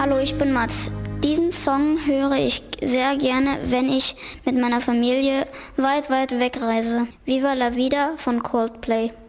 Hallo, ich bin Mats. Diesen Song höre ich sehr gerne, wenn ich mit meiner Familie weit wegreise. Viva la Vida von Coldplay.